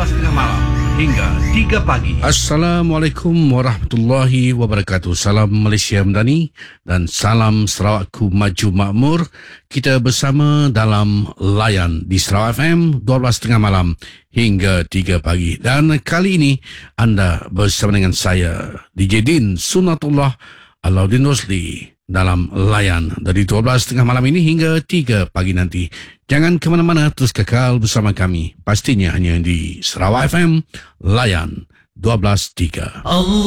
12.30 malam hingga 3 pagi. Assalamualaikum warahmatullahi wabarakatuh. Salam Malaysia Madani dan salam Sarawakku Maju Makmur. Kita bersama dalam Layan di Sarawak FM 12.30 malam hingga 3 pagi. Dan kali ini anda bersama dengan saya, DJ Din Sunnatullah Alauddin Rosli, dalam Layan dari 12.30 malam ini hingga 3 pagi nanti. Jangan ke mana-mana, terus kekal bersama kami. Pastinya hanya di Sarawak FM Layan 12.3.